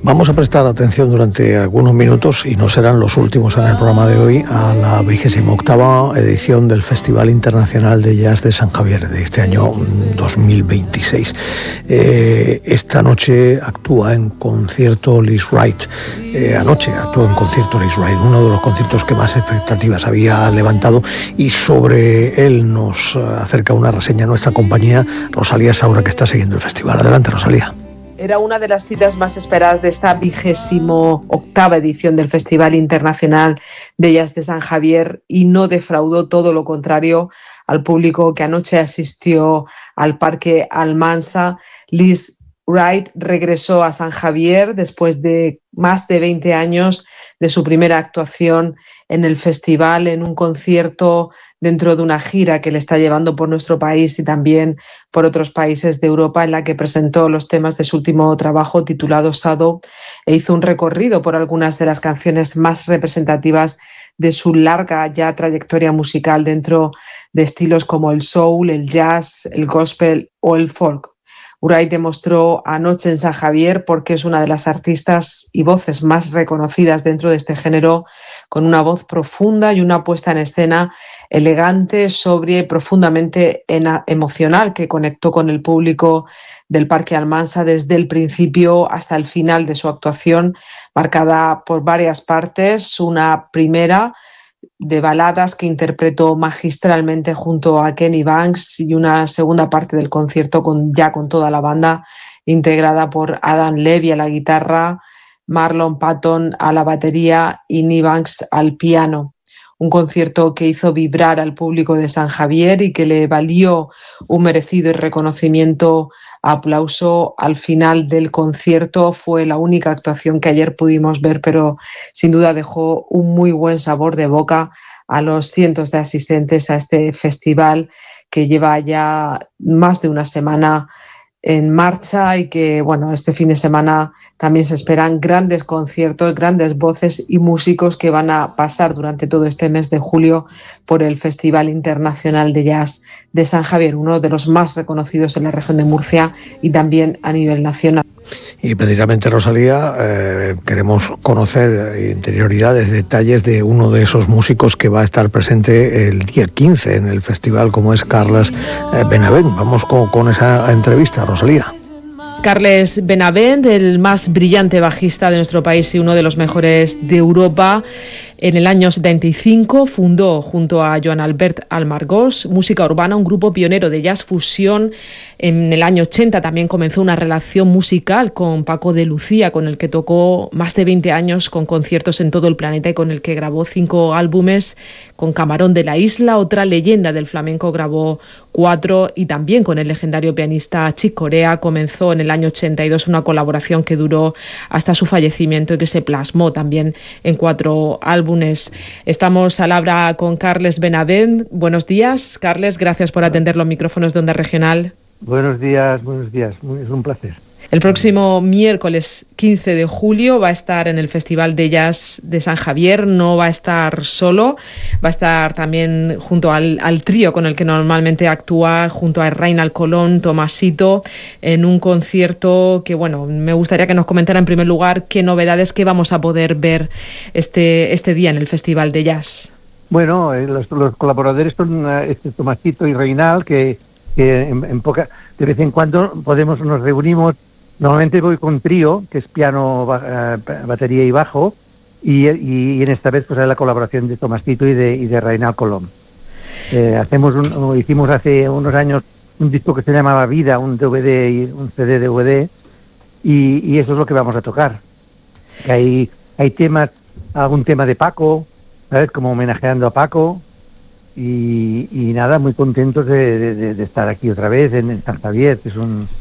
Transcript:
Vamos a prestar atención durante algunos minutos, y no serán los últimos en el programa de hoy, a la 28ª edición del Festival Internacional de Jazz de San Javier de este año 2026. Esta noche actúa en concierto Lise Wright. Anoche actuó en concierto Lise Wright, uno de los conciertos que más expectativas había levantado, y sobre él nos acerca una reseña nuestra compañía Rosalía Saura, que está siguiendo el festival. Adelante, Rosalía. Era una de las citas más esperadas de esta 28ª edición del Festival Internacional de Jazz de San Javier, y no defraudó, todo lo contrario, al público que anoche asistió al Parque Almansa. Lise Wright regresó a San Javier después de más de 20 años de su primera actuación en el festival, en un concierto dentro de una gira que le está llevando por nuestro país y también por otros países de Europa, en la que presentó los temas de su último trabajo titulado Shadow, e hizo un recorrido por algunas de las canciones más representativas de su larga ya trayectoria musical dentro de estilos como el soul, el jazz, el gospel o el folk. Wright demostró anoche en San Javier porque es una de las artistas y voces más reconocidas dentro de este género, con una voz profunda y una puesta en escena elegante, sobria y profundamente emocional, que conectó con el público del Parque Almansa desde el principio hasta el final de su actuación, marcada por varias partes. Una primera de baladas que interpretó magistralmente junto a Kenny Banks, y una segunda parte del concierto con toda la banda, integrada por Adam Levy a la guitarra, Marlon Patton a la batería y Kenny Banks al piano. Un concierto que hizo vibrar al público de San Javier y que le valió un merecido reconocimiento, aplauso al final del concierto. Fue la única actuación que ayer pudimos ver, pero sin duda dejó un muy buen sabor de boca a los cientos de asistentes a este festival, que lleva ya más de una semana en marcha, y que, bueno, este fin de semana también se esperan grandes conciertos, grandes voces y músicos que van a pasar durante todo este mes de julio por el Festival Internacional de Jazz de San Javier, uno de los más reconocidos en la región de Murcia y también a nivel nacional. Y precisamente, Rosalía, queremos conocer interioridades, detalles de uno de esos músicos que va a estar presente el día 15 en el festival, como es Carles Benavent. Vamos con esa entrevista, Rosalía. Carles Benavent, el más brillante bajista de nuestro país y uno de los mejores de Europa. En el año 75 fundó, junto a Joan Albert Almargós, Música Urbana, un grupo pionero de jazz fusión. En el año 80 también comenzó una relación musical con Paco de Lucía, con el que tocó más de 20 años con conciertos en todo el planeta y con el que grabó 5 álbumes. Con Camarón de la Isla, otra leyenda del flamenco, grabó 4, y también con el legendario pianista Chick Corea comenzó en el año 82 una colaboración que duró hasta su fallecimiento y que se plasmó también en 4 álbumes. Estamos al habla con Carles Benavent. Buenos días, Carles, gracias por atender los micrófonos de Onda Regional. Buenos días, es un placer. El próximo miércoles 15 de julio va a estar en el Festival de Jazz de San Javier. No va a estar solo, va a estar también junto al trío con el que normalmente actúa, junto a Reinald Colón, Tomasito, en un concierto que, bueno, me gustaría que nos comentara en primer lugar qué novedades que vamos a poder ver este día en el Festival de Jazz. Bueno, los colaboradores son Tomasito y Reinald, que de vez en cuando nos reunimos. Normalmente voy con trío, que es piano, batería y bajo, y en esta vez pues hay la colaboración de Tomasito y de Reinald Colón. Hicimos hace unos años un disco que se llamaba Vida, un DVD y un CD DVD, y eso es lo que vamos a tocar. Que hay temas, algún tema de Paco, ¿sabes? Como homenajeando a Paco, y nada, muy contentos de estar aquí otra vez en San Javier, que es un